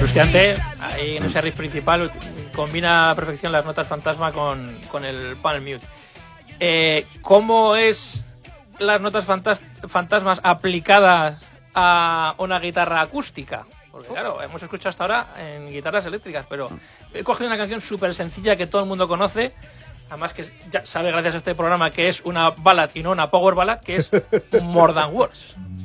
Frustrante, ahí en ese riff principal combina a la perfección las notas fantasma con el panel mute. ¿Cómo es las notas fantasmas aplicadas a una guitarra acústica? Porque claro, hemos escuchado hasta ahora en guitarras eléctricas, pero he cogido una canción súper sencilla que todo el mundo conoce, además que ya sabe gracias a este programa que es una ballad y no una power ballad, que es More Than Words.